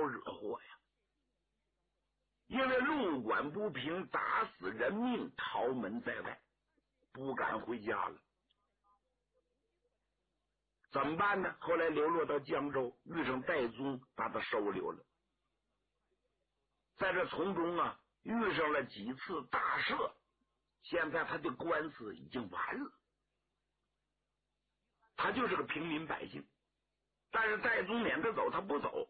惹祸呀。因为路管不平，打死人命，逃门在外，不敢回家了。怎么办呢？后来流落到江州，遇上戴宗，把他收留了。在这从中啊，遇上了几次大赦，现在他的官司已经完了。他就是个平民百姓，但是戴宗撵他走，他不走，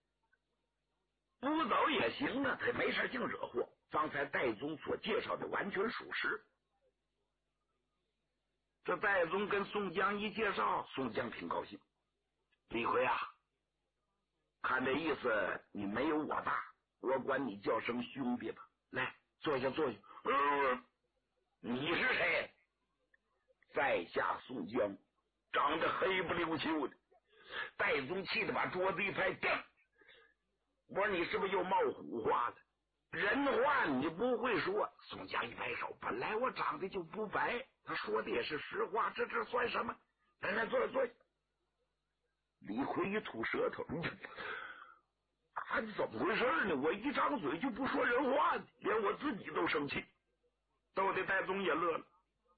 不走也行啊，他没事净惹祸。方才戴宗所介绍的完全属实。这戴宗跟宋江一介绍，宋江挺高兴。李逵啊，看这意思你没有我大，我管你叫声兄弟吧。来，坐下坐下。你是谁？在下宋江，长得黑不溜秋的。戴宗气得把桌子一拍，我说你是不是又冒虎话了？人话你不会说。宋江一拍手，本来我长得就不白，他说的也是实话，这算什么？来坐下坐下。李逵一吐舌头，怎么回事呢？我一张嘴就不说人话呢，连我自己都生气，逗得戴宗也乐了。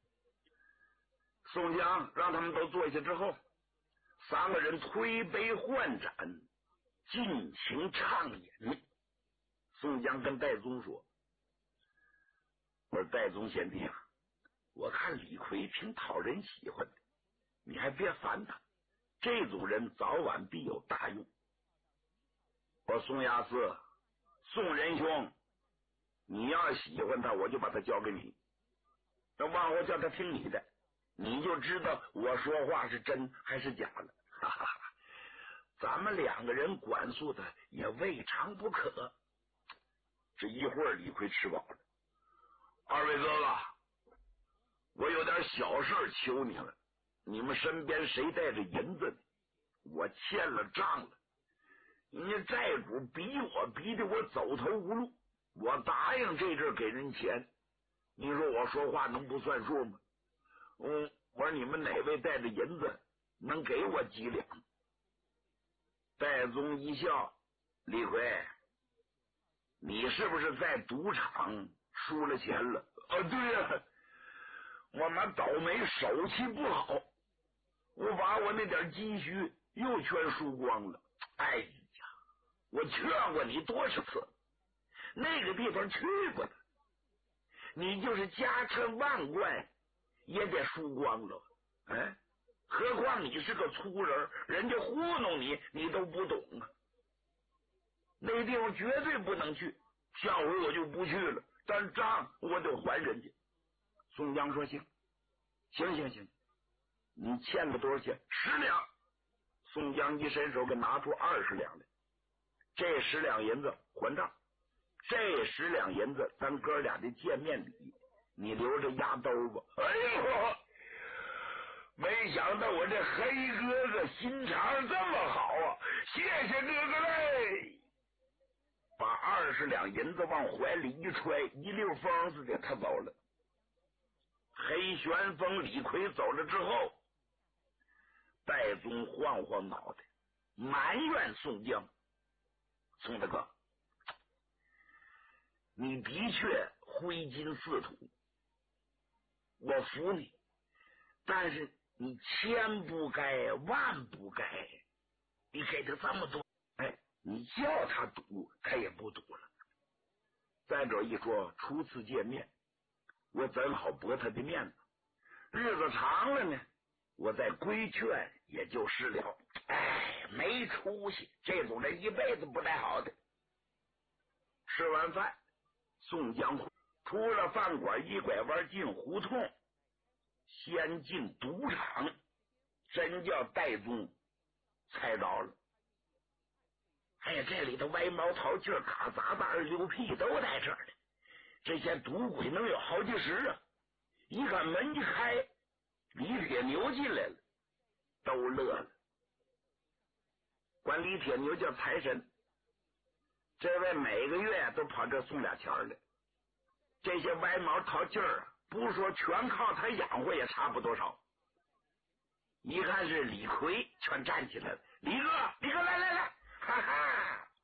宋江让他们都坐下之后，三个人推杯换盏，尽情畅饮。宋江跟戴宗说：“我说戴宗贤弟啊，我看李逵挺讨人喜欢的，你还别烦他，这种人早晚必有大用。我说宋押司、宋仁兄，你要喜欢他，我就把他交给你，那往后叫他听你的，你就知道我说话是真还是假了。哈哈哈，咱们两个人管束他也未尝不可。”这一会儿李逵吃饱了，二位哥哥，我有点小事求你了，你们身边谁带着银子呢？我欠了账了，人家债主逼得我走投无路，我答应这阵给人钱，你说我说话能不算数吗？我说你们哪位带着银子能给我几两？戴宗一笑，李逵，你是不是在赌场输了钱了？对呀，我妈倒霉，手气不好，我把我那点积蓄又全输光了。哎呀，我劝过你多少次，那个地方去过的，你就是家产万贯也得输光了。哎，何况你是个粗人，人家糊弄你，你都不懂啊。那个地方绝对不能去，下回我就不去了，但账我得还人家。宋江说行，你欠了多少钱？10两。宋江一伸手给拿出20两来，这10两银子还账，这10两银子咱哥俩的见面礼，你留着压兜吧。哎呦，没想到我这黑哥哥心肠这么好啊，谢谢哥哥嘞。把20两银子往怀里一揣，一溜风似的他走了。黑旋风李逵走了之后，戴宗晃晃脑袋，埋怨宋江：宋大哥，你的确挥金似土，我服你，但是你千不该万不该，你给他这么多，哎，你叫他赌他也不赌了。再者一说，初次见面，我怎好驳他的面子？日子长了呢，我再规劝也就是了。哎，没出息，这种人一辈子不带好的。吃完饭，宋江出了饭馆，一拐弯进胡同，先进赌场，真叫戴宗猜着了。哎呀，这里头歪毛淘气卡杂子二溜屁都在这儿呢，这些赌鬼能有好几十啊！一看门一开，李铁牛进来了，都乐了。管李铁牛叫财神，这位每个月都跑这送俩钱来。这些歪毛淘气儿，不说全靠他养活，也差不多少。一看是李逵，全站起来了。李哥，来，哈哈，